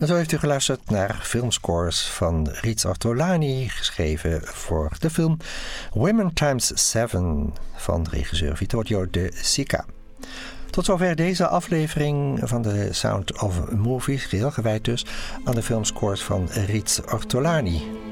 En zo heeft u geluisterd naar filmscores van Riets Ortolani, geschreven voor de film Women Times 7 van regisseur Vittorio De Sica. Tot zover deze aflevering van de Sound of Movies, geheel gewijd dus aan de filmscores van Riets Ortolani.